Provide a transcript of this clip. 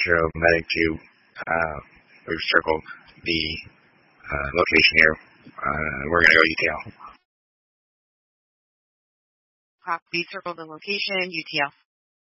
Zero Medic 2. We've circled the location here. We're going to go UTL. Copy, circle the location, UTL.